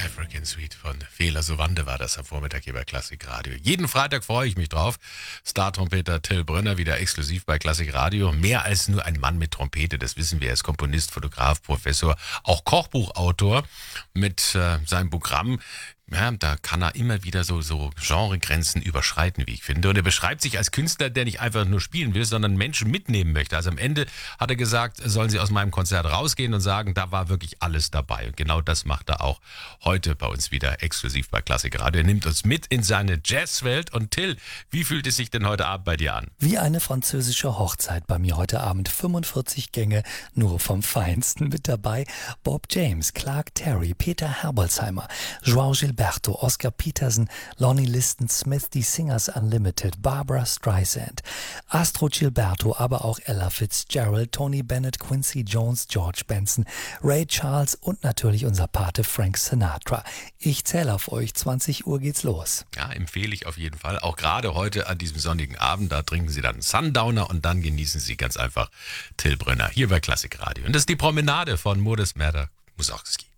African Suite von Fela Sowande war das am Vormittag hier bei Klassik Radio. Jeden Freitag freue ich mich drauf. Star-Trompeter Till Brönner wieder exklusiv bei Klassik Radio. Mehr als nur ein Mann mit Trompete, das wissen wir. Er ist Komponist, Fotograf, Professor, auch Kochbuchautor mit seinem Programm. Ja, da kann er immer wieder so Genregrenzen überschreiten, wie ich finde. Und er beschreibt sich als Künstler, der nicht einfach nur spielen will, sondern Menschen mitnehmen möchte. Also am Ende hat er gesagt, sollen sie aus meinem Konzert rausgehen und sagen, da war wirklich alles dabei. Und genau das macht er auch heute bei uns wieder exklusiv bei Klassik Radio. Er nimmt uns mit in seine Jazzwelt. Und Till, wie fühlt es sich denn heute Abend bei dir an? Wie eine französische Hochzeit bei mir heute Abend. 45 Gänge, nur vom Feinsten mit dabei. Bob James, Clark Terry, Peter Herbolzheimer, Joao Gilberto, Oscar Peterson, Lonnie Liston Smith, die Singers Unlimited, Barbra Streisand, Astro Gilberto, aber auch Ella Fitzgerald, Tony Bennett, Quincy Jones, George Benson, Ray Charles und natürlich unser Pate Frank Sinatra. Ich zähle auf euch, 20 Uhr geht's los. Ja, empfehle ich auf jeden Fall. Auch gerade heute an diesem sonnigen Abend, da trinken Sie dann Sundowner und dann genießen Sie ganz einfach Till Brönner hier bei Klassik Radio. Und das ist die Promenade von Modest Merda Mussorgsky.